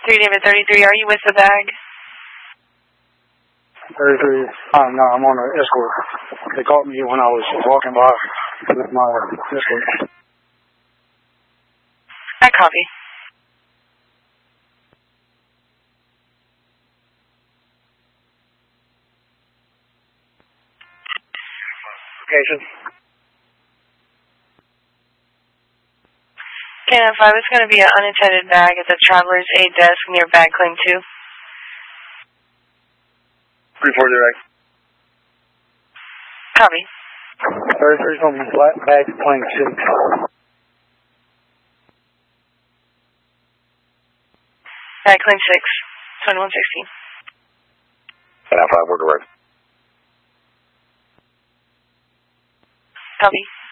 3 David 33, are you with the bag? 33, no, I'm on an escort. They caught me when I was walking by with my escort. I copy. Location. Cannon 5, it's going to be an unattended bag at the Traveler's Aid desk near bag claim 2. Report direct. Copy. 33 from flat bag claim 6. Bag claim 6, 2116. Cannon 5, we're direct. Copy.